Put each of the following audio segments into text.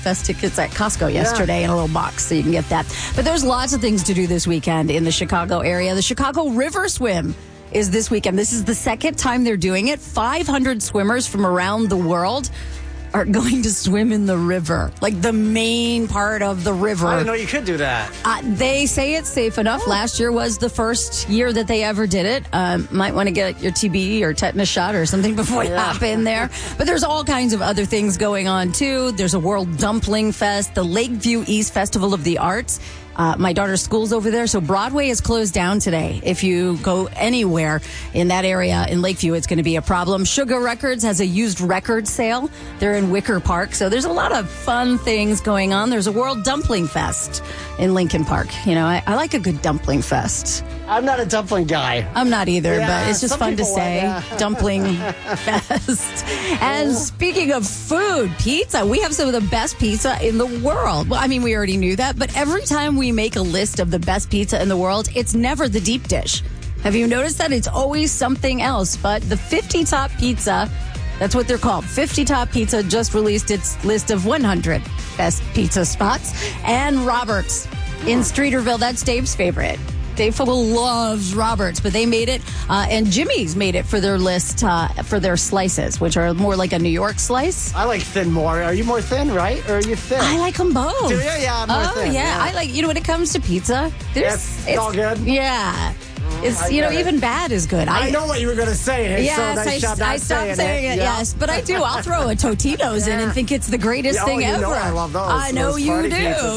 Fest tickets at Costco yesterday in a little box, so you can get that. But there's lots of things to do this weekend in the Chicago area. The Chicago River Swim is this weekend. This is the second time they're doing it. 500 swimmers from around the world are going to swim in the river, like the main part of the river. I didn't know you could do that. They say it's safe enough. Last year was the first year that they ever did it. Might want to get your TB or tetanus shot or something before you hop in there. But there's all kinds of other things going on, too. There's a World Dumpling Fest, the Lakeview East Festival of the Arts. My daughter's school's over there, so Broadway is closed down today. If you go anywhere in that area in Lakeview, it's going to be a problem. Sugar Records has a used record sale. They're in Wicker Park, so there's a lot of fun things going on. There's a World Dumpling Fest in Lincoln Park. You know, I like a good dumpling fest. I'm not a dumpling guy. I'm not either, Yeah, but it's just fun to say. Dumpling Fest. And speaking of food, pizza. We have some of the best pizza in the world. Well, I mean, we already knew that, but every time we make a list of the best pizza in the world, it's never the deep dish. Have you noticed that? It's always something else. But the 50 Top Pizza, that's what they're called. 50 Top Pizza just released its list of 100 best pizza spots. And Roberts in Streeterville, that's Dave's favorite. Dave Fogel loves Roberts, but they made it, and Jimmy's made it for their list for their slices, which are more like a New York slice. I like thin more. Are you more thin, right? Or are you thin? I like them both. Do you? Yeah, I'm more thin. Yeah. I like, when it comes to pizza, it's all good. Yeah. It's, even bad is good. I know what you were going to say. Yes, I stopped saying it. Yeah. Yes, but I do. I'll throw a Totino's in and think it's the greatest thing ever. I love those. I know those you do.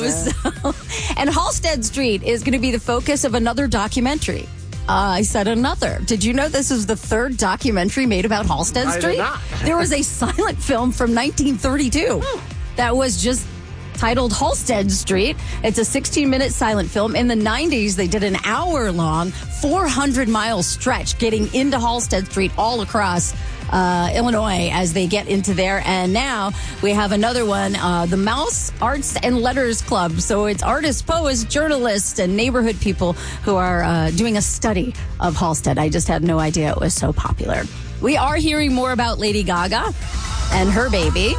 Pizzas, And Halsted Street is going to be the focus of another documentary. I said another. Did you know this is the third documentary made about Halsted Street? I did not. There was a silent film from 1932 that was just titled Halsted Street. It's a 16-minute silent film. In the 90s, they did an hour-long, 400-mile stretch getting into Halsted Street all across Illinois as they get into there. And now we have another one, the Mouse Arts and Letters Club. So it's artists, poets, journalists, and neighborhood people who are doing a study of Halsted. I just had no idea it was so popular. We are hearing more about Lady Gaga and her baby.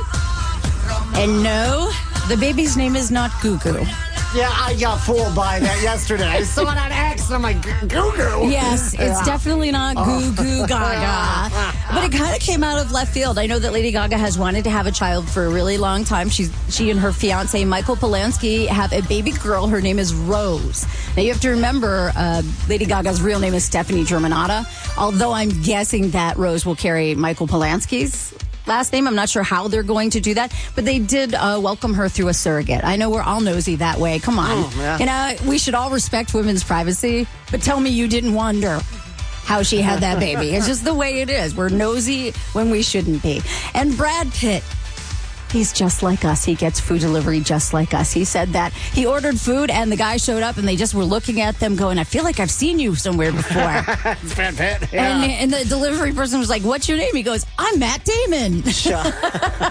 And no, the baby's name is not Goo Goo. Yeah, I got fooled by that yesterday. I saw it on X, and I'm like, Goo Goo. Yes, it's definitely not Goo Goo Gaga. But it kind of came out of left field. I know that Lady Gaga has wanted to have a child for a really long time. She and her fiancé, Michael Polanski, have a baby girl. Her name is Rose. Now, you have to remember, Lady Gaga's real name is Stephanie Germanotta, although I'm guessing that Rose will carry Michael Polanski's last name. I'm not sure how they're going to do that, but they did welcome her through a surrogate. I know we're all nosy that way. Come on. We should all respect women's privacy, but tell me you didn't wonder how she had that baby. It's just the way it is. We're nosy when we shouldn't be. And Brad Pitt, he's just like us. He gets food delivery just like us. He said that he ordered food and the guy showed up and they just were looking at them going, I feel like I've seen you somewhere before. It's Brad Pitt. Yeah. And the delivery person was like, what's your name? He goes, I'm Matt Damon.